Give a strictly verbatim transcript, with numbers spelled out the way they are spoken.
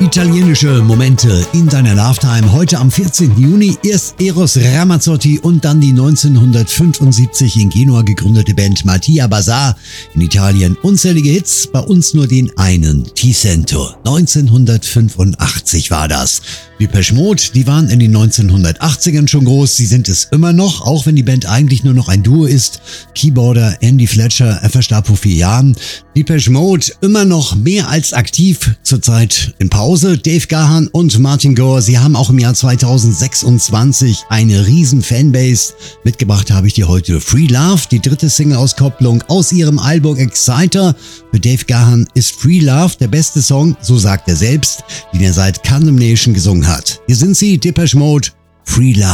Italienische Momente in deiner Lovetime. Heute am vierzehnten Juni erst Eros Ramazzotti und dann die neunzehnhundertfünfundsiebzig in Genua gegründete Band Mattia Bazar. In Italien unzählige Hits, bei uns nur den einen, Ti Sento. neunzehnhundertfünfundachtzig war das. Depeche Mode, die waren in den neunzehnhundertachtzigern schon groß, sie sind es immer noch, auch wenn die Band eigentlich nur noch ein Duo ist. Keyboarder Andy Fletcher, er verstarb vor vier Jahren. Depeche Mode immer noch mehr als aktiv, zurzeit in Pause. Dave Gahan und Martin Gore, sie haben auch im Jahr zweitausendsechsundzwanzig eine riesen Fanbase. Mitgebracht habe ich dir heute Free Love, die dritte Single-Auskopplung aus ihrem Album Exciter. Für Dave Gahan ist Free Love der beste Song, so sagt er selbst, den er seit Condemnation gesungen hat. Hier sind sie, Depeche Mode, Free Love.